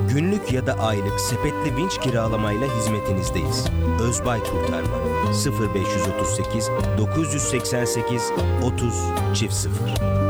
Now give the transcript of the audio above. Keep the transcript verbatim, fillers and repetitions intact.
Günlük ya da aylık sepetli vinç kiralamayla hizmetinizdeyiz. Özbay Kurtarma sıfır beş otuz sekiz dokuz seksen sekiz otuz sıfır sıfır